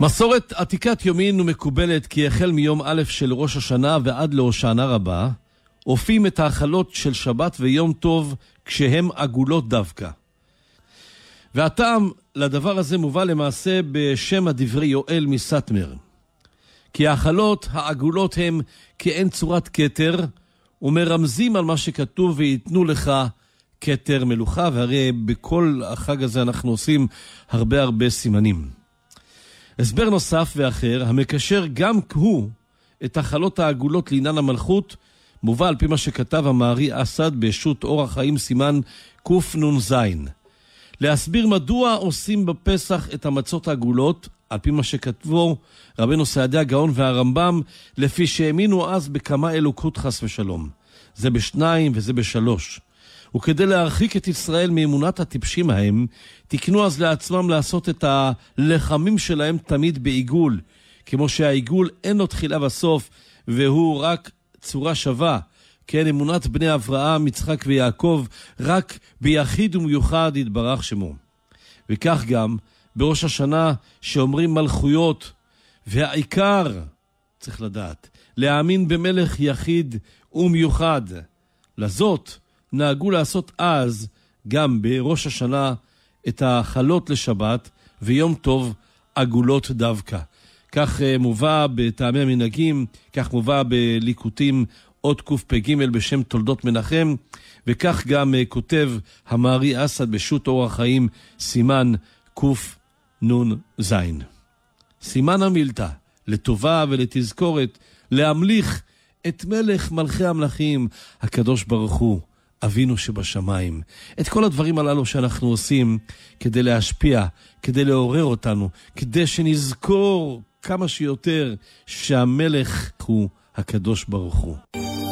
מסורת עתיקת יומין ומקובלת כי החל מיום א' של ראש השנה ועד להושענא רבה, אופים את האכלות של שבת ויום טוב כשהם עגולות דווקא. והטעם לדבר הזה מובא למעשה בשם הדברי יואל מסטמר. כי האכלות העגולות הם כאין צורת כתר, ומרמזים על מה שכתוב ויתנו לך כתר מלוכה, והרי בכל החג הזה אנחנו עושים הרבה סימנים. הסבר נוסף ואחר, המקשר גם הוא את האכלות העגולות לעניין המלכות, מובא על פי מה שכתב המארי אסד בשו"ת אור החיים סימן קנ"ז. להסביר מדוע עושים בפסח את המצות העגולות, על פי מה שכתבו רבנו סעדיה גאון והרמב"ם, לפי שהאמינו אז בכמה אלוקות חס ושלום. זה ב2 וזה ב3. וכדי להרחיק את ישראל מאמונת הטיפשים ההם, תקנו אז לעצמם לעשות את הלחמים שלהם תמיד בעיגול, כמו שהעיגול אין לו תחילה וסוף, והוא רק צורה שווה. כן, אמונת בני אברהם, יצחק ויעקב, רק ביחיד ומיוחד יתברך שמו. וכך גם בראש השנה שאומרים מלכויות, והעיקר, צריך לדעת, להאמין במלך יחיד ומיוחד. לזאת נהגו לעשות אז גם בראש השנה את האכלות לשבת ויום טוב עגולות דווקא. כך מובא בטעמי המנהגים, כך מובא בליקוטים עוד קפ"ג בשם תולדות מנחם, וכך גם כותב המארי אסד בשו"ת אור החיים סימן קנ"ז. סימן המילתא, לטובה ולתזכורת, להמליך את מלך מלכי המלכים, הקדוש ברוך הוא, אבינו שבשמיים. את כל הדברים הללו שאנחנו עושים כדי להשפיע, כדי לעורר אותנו, כדי שנזכור כמה שיותר שהמלך הוא הקדוש ברוך הוא.